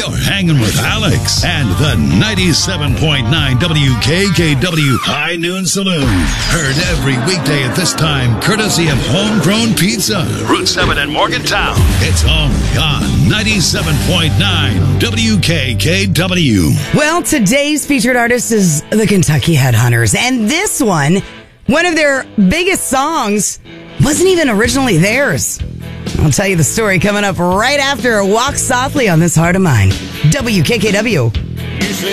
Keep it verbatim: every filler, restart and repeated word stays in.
You're hanging with Alex and the ninety-seven point nine W K K W High Noon Saloon. Heard every weekday at this time, courtesy of Homegrown Pizza. Route seven in Morgantown. It's only on ninety-seven point nine W K K W. Well, today's featured artist is the Kentucky Headhunters. And this one, one of their biggest songs, wasn't even originally theirs. I'll tell you the story coming up right after Walk Softly on This Heart of Mine. W K K W. You say